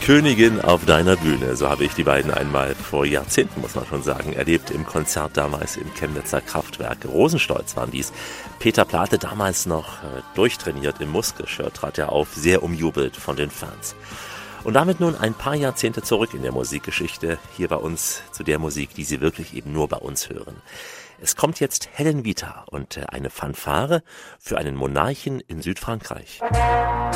Königin auf deiner Bühne, so habe ich die beiden einmal vor Jahrzehnten, muss man schon sagen, erlebt im Konzert damals im Chemnitzer Kraftwerk. Rosenstolz waren dies. Peter Plate, damals noch durchtrainiert im Muskelshirt, trat er auf, sehr umjubelt von den Fans. Und damit nun ein paar Jahrzehnte zurück in der Musikgeschichte, hier bei uns zu der Musik, die Sie wirklich eben nur bei uns hören. Es kommt jetzt Helen Vita und eine Fanfare für einen Monarchen in Südfrankreich.